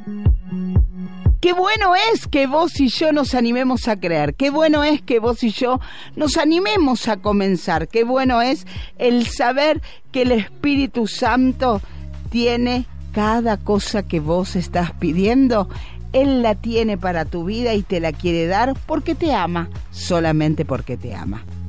Qué bueno es que vos y yo nos animemos a creer. Qué bueno es que vos y yo nos animemos a comenzar. Qué bueno es el saber que el Espíritu Santo tiene cada cosa que vos estás pidiendo. Él la tiene para tu vida y te la quiere dar porque te ama, solamente porque te ama.